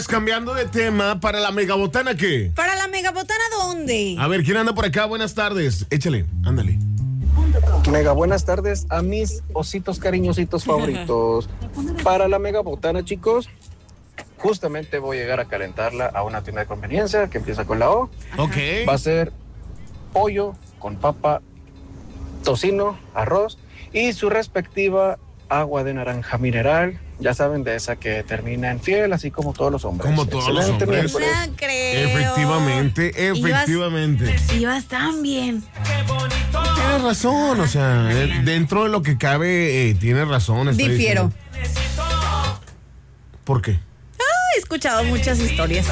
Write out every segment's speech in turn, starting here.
Cambiando de tema, ¿para la megabotana qué? ¿Para la megabotana dónde? A ver, ¿quién anda por acá? Buenas tardes. Échale, ándale. Mega buenas tardes a mis ositos cariñositos favoritos. Para la megabotana, chicos, justamente voy a llegar a calentarla a una tienda de conveniencia que empieza con la O. Ok. Va a ser pollo con papa, tocino, arroz y su respectiva agua de naranja mineral. Ya saben, de esa que termina en fiel, así como todos los hombres. Como todos los Excelente hombres. miércoles. No creo. Efectivamente. Ibas tan bien. Tienes razón, o sea, dentro de lo que cabe, tienes razón. estoy Difiero. diciendo. ¿Por qué? He escuchado muchas historias.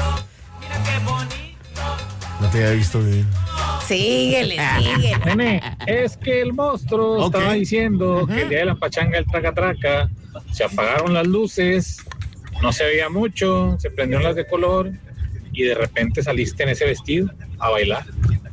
No te había visto bien. Síguele. Nene, es que el monstruo Ok. estaba diciendo que el día de la pachanga, el traca-traca, se apagaron las luces, no se veía mucho, se prendieron las de color y de repente saliste en ese vestido a bailar.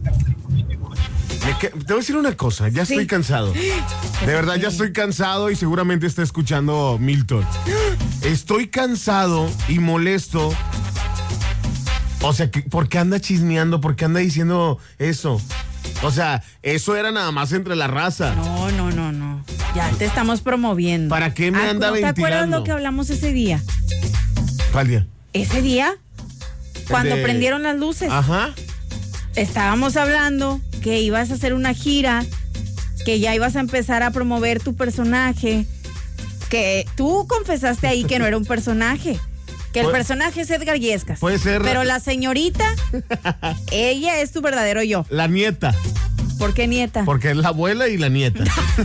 Te voy a decir una cosa, ya estoy cansado. De verdad, ya estoy cansado y seguramente está escuchando Milton. Estoy cansado y molesto. O sea, ¿por qué anda chismeando? ¿Por qué anda diciendo eso? O sea, eso era nada más entre la raza. No. Ya te estamos promoviendo. ¿Para qué me anda ¿No te acuerdas ventilando? lo que hablamos ese día? ¿Cuál día? Ese día, cuando de- prendieron las luces, Ajá. estábamos hablando que ibas a hacer una gira, que ya ibas a empezar a promover tu personaje, que tú confesaste ahí que no era un personaje, que el personaje es Edgar Yescas. Puede ser. Pero la señorita, ella es tu verdadero yo. La nieta. ¿Por qué nieta? Porque es la abuela y la nieta.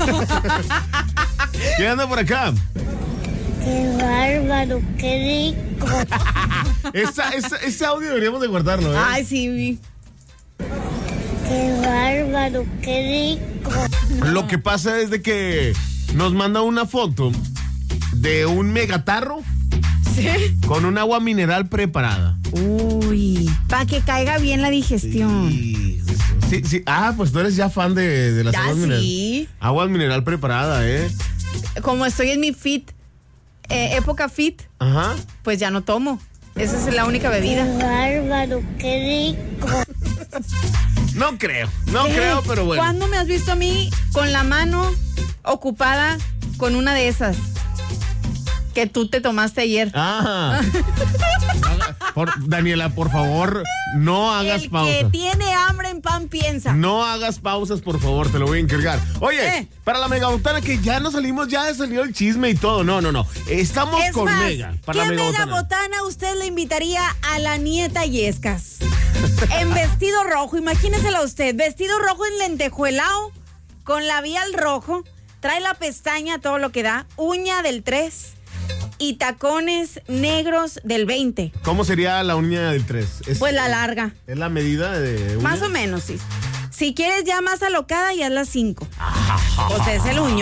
¿Quién anda por acá? ¡Qué bárbaro, qué rico! Ese audio deberíamos de guardarlo, ¿eh? Ay, sí. ¡Qué bárbaro, qué rico! Lo que pasa es de que nos manda una foto de un megatarro ¿Sí? con un agua mineral preparada. Uy, para que caiga bien la digestión. Sí. Ah, pues tú eres ya fan de las Ya aguas sí. mineral. Aguas mineral preparada, ¿eh? Como estoy en mi época fit, Ajá. pues ya no tomo. Esa es la única ¡Qué bebida. bárbaro, qué rico! No creo, pero bueno. ¿Cuándo me has visto a mí con la mano ocupada con una de esas que tú te tomaste ayer? Ah. Daniela, por favor, no hagas El pausa. que tiene hambre en pan piensa. No hagas pausas, por favor, te lo voy a encargar. Oye, para la megabotana que ya nos salimos, ya salió el chisme y todo. No. Estamos Es con más, Mega. Para ¿qué la megabotana. megabotana usted le invitaría a la nieta Yescas? En vestido rojo, imagínesela usted, vestido rojo en lentejuelao, con labial rojo, trae la pestaña, todo lo que da, uña del 3 y tacones negros del 20. ¿Cómo sería la uña del 3? Pues la larga. ¿Es la medida de uña? Más o menos, sí. Si quieres ya más alocada, ya es la 5. Pues es el uñón.